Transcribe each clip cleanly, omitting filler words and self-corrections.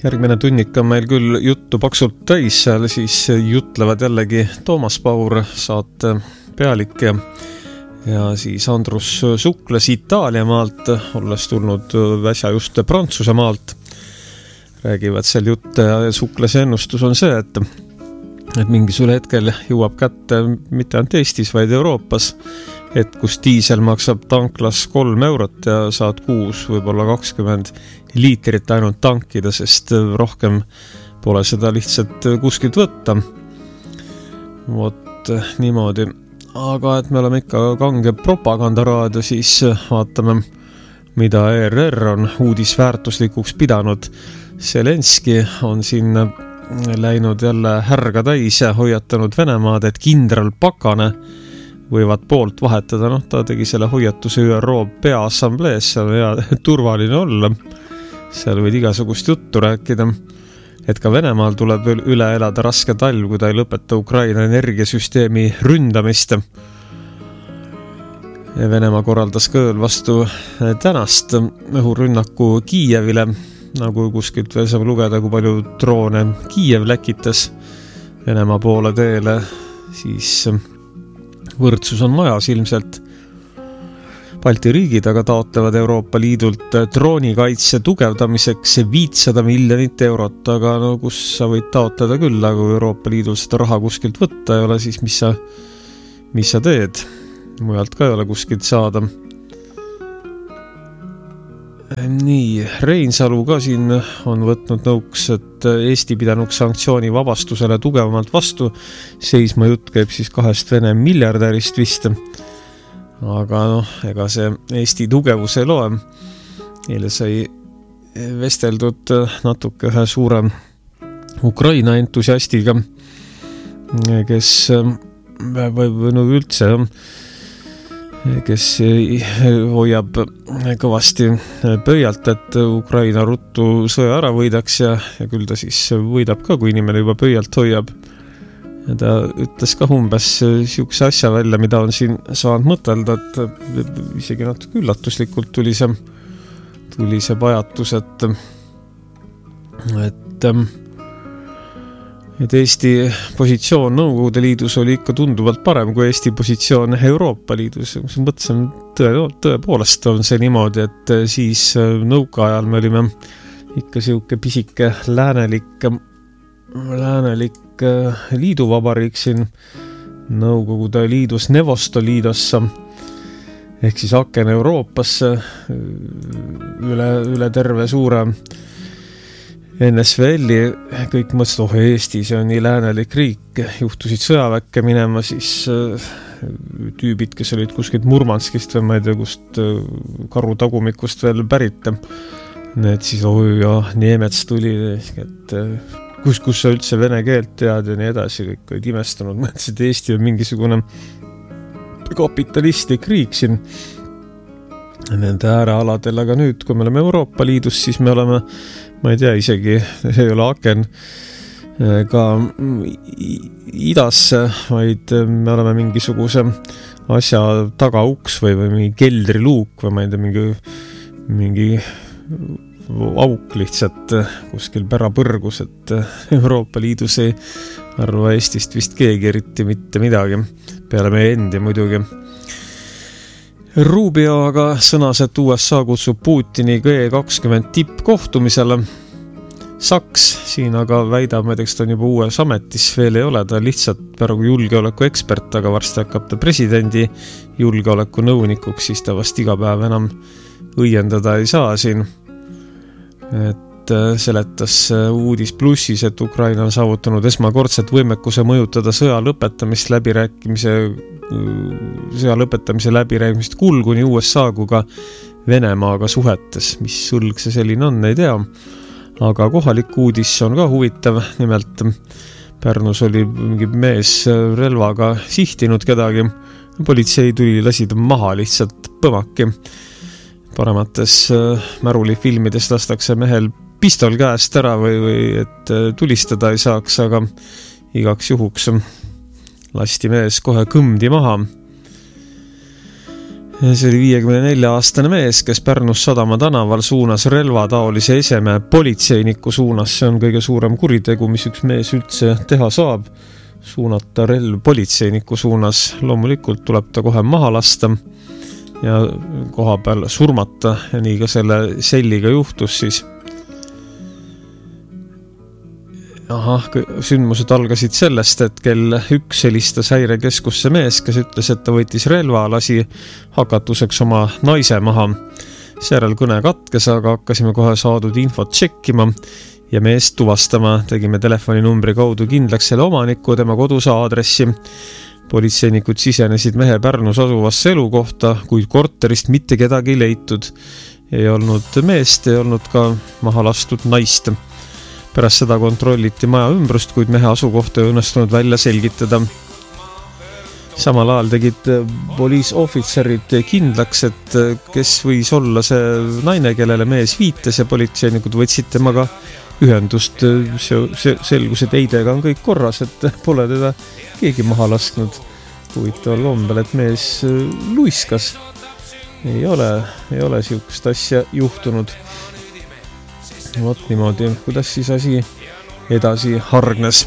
Järgmine tunnik on meil küll juttu paksult täis, seal siis jutlevad jällegi Toomas Paur, saate pealik ja siis Andrus Suklas Itaalia maalt, olles tulnud väsja just Prantsuse maalt. Räägivad seal jutte ja Suklase ennustus on see, et mingisugusel hetkel jõuab kätte mitte ainult Eestis, vaid Euroopas, et kus diisel maksab tanklas 3 eurot ja saad kuus võib-olla 20 liitrit ainult tankida, sest rohkem pole seda lihtsalt kuskilt võtta. Vot niimoodi. Aga et me oleme ikka kange propagandaraadio, siis vaatame, mida ERR on uudisväärtuslikuks pidanud. Zelenski on siin läinud jälle härga täis ja hoiatanud Venemaad, et kindral Pakane võivad poolt vahetada. Ta tegi selle hoiatuse ÜRO peaassamblees, seal on hea turvaline olla. Seal võid igasugust juttu rääkida, et ka Venemaal tuleb üle elada raske talv, kui ta ei lõpeta Ukraina energiasüsteemi ründamist. Venemaa korraldas ka vastu tänast õhurünnaku Kiievile, nagu kuskilt veel saab lugeda, kui palju droone Kiiev läkitas Venemaa poole teele, siis võrdsus on majas ilmselt. Balti riigid aga taotlevad Euroopa Liidult droonikaitse tugevdamiseks 500 miljonit eurot, aga kus sa võid taotleda küll, aga kui Euroopa Liidul seda raha kuskilt võtta ei ole, siis mis sa teed? Mujalt ka ei ole kuskilt saada. Nii, Reinsalu ka siin on võtnud nõuks, et Eesti pidanuks sanktsiooni vabastusele tugevamalt vastu seisma. Jutt käib siis 2 Vene miljardärist vist. Aga ega see Eesti tugevus ei loe. Eile sai vesteldud natuke ühe suure Ukraina entusiastiga, kes üldse kes hoiab kõvasti pöialt, et Ukraina ruttu sõja ära võidaks ja küll ta siis võidab ka, kui inimene juba pöialt hoiab. Ja ta ütles ka umbes siukse asja välja, mida on siin saanud mõtelda, et isegi natuke üllatuslikult tuli see pajatus, et Eesti positsioon Nõukogude Liidus oli ikka tunduvalt parem kui Eesti positsioon Euroopa Liidus. Mõtlesin, tõepoolest on see niimoodi, et siis nõukaajal me olime ikka siuke pisike läänelik liiduvabariik siin Nõukogude Liidus, Nevostoliidossa, ehk siis aken Euroopasse üle terve suure NSVL-i. Kõik mõtlesid, Eesti, see on nii läänelik riik, juhtusid sõjaväkke minema, siis tüübid, kes olid kuskilt Murmanskist või ma ei tea, kust karutagumikust veel pärit, need siis Niemets tuli, et kus sa üldse vene keelt tead ja nii edasi, kõik olid imestanud, mõtlesid, et Eesti on mingisugune kapitalistlik riik siin nende äärealadel, aga nüüd, kui me oleme Euroopa Liidus, siis me oleme, ma ei tea, isegi see ei ole aken ka idasse, vaid me oleme mingisuguse asja tagauks või mingi keldriluuk või ma ei tea, mingi auk lihtsalt kuskil pärapõrgus, et Euroopa Liidus ei arva Eestist vist keegi eriti mitte midagi, peale meie endi muidugi. Rubio aga sõnas, et USA kutsub Putini G20 tippkohtumisele. Saks siin aga väidab, näiteks ta on juba uues ametis, veel ei ole, ta lihtsalt praegu julgeoleku ekspert, aga varsti hakkab ta presidendi julgeoleku nõunikuks, siis ta vast iga päev enam õiendada ei saa siin. Et seletas uudis plussis, et Ukraina on saavutanud esmakordselt võimekuse mõjutada sõja lõpetamise läbirääkimist kulgu nii USA kui ka Venemaaga suhetes. Mis õlg see selline on, ei tea. Aga kohalik uudis on ka huvitav. Nimelt Pärnus oli mingi mees relvaga sihtinud kedagi. Politsei tuli, lasi ta maha lihtsalt põmaki. Paremates märulifilmides lastakse mehel pistol käest ära või et tulistada ei saaks, aga igaks juhuks lasti mees kohe kõmdi maha. See oli 54-aastane mees, kes Pärnus Sadama tänaval suunas relvataolise eseme politseiniku suunas. See on kõige suurem kuritegu, mis üks mees üldse teha saab. Suunata relv politseiniku suunas. Loomulikult tuleb ta kohe maha lasta ja koha peal surmata ja nii ka selle selliga juhtus siis. Sündmused algasid sellest, et kell 1 helistas häirekeskusse mees, kes ütles, et ta võttis relva, lasi hakatuseks oma naise maha. Seejärel kõne katkes, aga hakkasime kohe saadud infot tšekkima ja meest tuvastama. Tegime telefoninumbri kaudu kindlaks selle omaniku, tema koduse aadressi. Politseinikud sisenesid mehe Pärnus asuvasse elukohta, kuid korterist mitte kedagi ei leitud. Ei olnud meest, ei olnud ka maha lastud naist. Pärast seda kontrolliti maja ümbrust, kuid mehe asukohta ei õnnestunud välja selgitada. Samal ajal tegid poliisohvitserid kindlaks, et kes võis olla see naine, kellele mees viitas ja politseinikud võtsid temaga ühendust. Selgus, et eidega on kõik korras, et pole teda keegi maha lasknud. Huvitaval kombel, et mees luiskas. Ei ole siukest asja juhtunud. Vot niimoodi, kuidas siis asi edasi hargnes.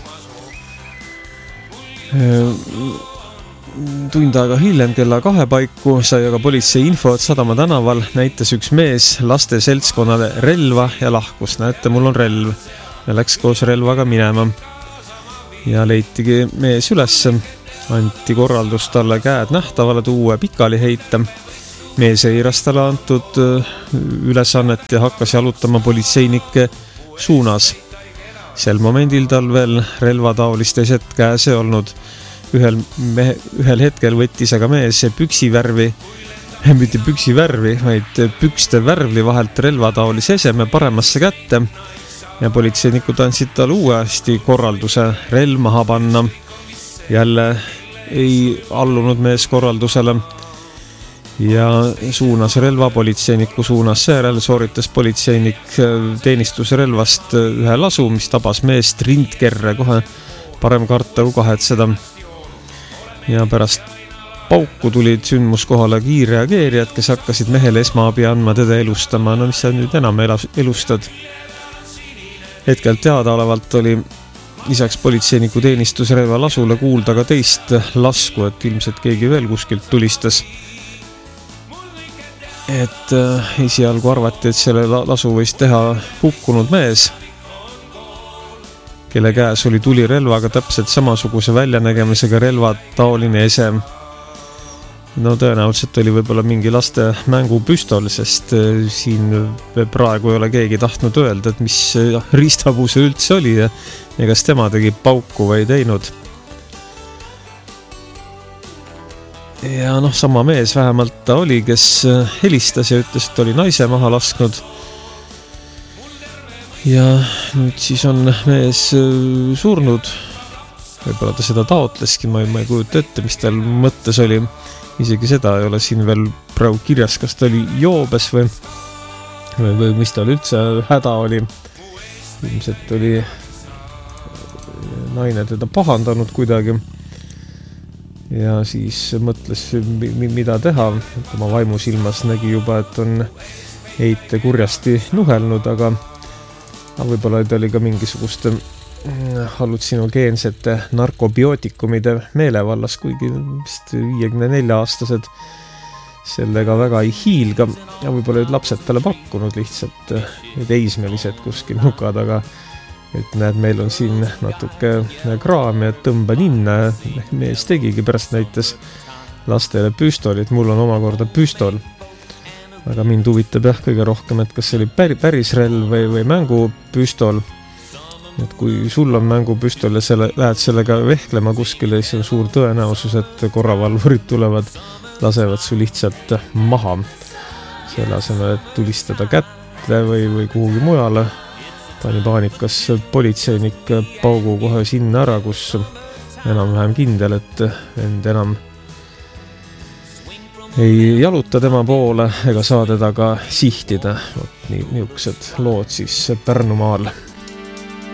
Tund aega hiljem kella 2 paiku sai aga politsei info, et Sadama tänaval näitas üks mees laste seltskonnale relva ja lahkus. Näete, mul on relv. Ja läks koos relvaga minema. Ja leitigi mees üles. Anti korraldus talle käed nähtavale tuua pikali heita. Mees eiras talle antud ülesannet ja hakkas jalutama politseinike suunas. Sel momendil tal veel relvataolist eset käes ei olnud. Ühel hetkel võttis aga mees mitte püksivärvi, vaid pükste värvli vahelt relvataolise eseme paremasse kätte ja politseinikud andsid talle uuesti korralduse relv maha panna. Jälle ei allunud mees korraldusele ja suunas relva politseiniku suunas. Seejärel sooritas politseinik teenistusrelvast ühe lasu, mis tabas meest rindkerre, kohe parem karta kui kahetseda. Ja pärast pauku tulid sündmuskohale kiirreageerijad, kes hakkasid mehele esmaabi andma, teda elustama. No mis sa nüüd enam elustad? Hetkel teadaolevalt oli lisaks politseiniku teenistusrelva lasule kuulda ka teist lasku, et ilmselt keegi veel kuskilt tulistas. Et esialgu arvati, et selle lasu võis teha hukkunud mees, kelle käes oli tulirelvaga täpselt samasuguse väljanägemisega relvataoline ese. No tõenäoliselt oli võib-olla mingi laste mängupüstol, sest siin praegu ei ole keegi tahtnud öelda, et mis riistapuu see üldse oli ja kas tema tegi pauku või ei teinud. Ja sama mees vähemalt ta oli, kes helistas ja ütles, et oli naise maha lasknud. Ja nüüd siis on mees surnud. Võib-olla ta seda taotleski, ma ei kujuta ette, mis tal mõttes oli. Isegi seda ei ole siin veel praegu kirjas, kas ta oli joobes või mis tal üldse häda oli. Ilmselt oli naine teda pahandanud kuidagi. Ja siis mõtles, mida teha. Oma vaimusilmas nägi juba, et on heite kurjasti nuhelnud, aga võib-olla ta oli ka mingisuguste hallutsinogeensete narkobiootikumide meelevallas, kuigi 54-aastased sellega väga ei hiilga. Ja võib-olla olid lapsed talle pakkunud lihtsalt teismelised kuskil nuka taga. Et näed, meil on siin natuke kraami, et tõmba ninna. Mees tegigi, pärast näitas lastele püstolit. Mul on omakorda püstol. Aga mind huvitab kõige rohkem, et kas see oli päris relv või mängupüstol. Et kui sul on mängupüstol ja lähed sellega vehklema kuskile, siis on suur tõenäosus, et korravalvurid tulevad, lasevad su lihtsalt maha. Selle asemel, et tulistada kätte või kuhugi mujale. Pani paanikas politseinik paugu kohe sinna ära, kus enam-vähem kindel, et end enam ei jaluta tema poole ega saa teda ka sihtida. Niisugused lood siis Pärnumaal.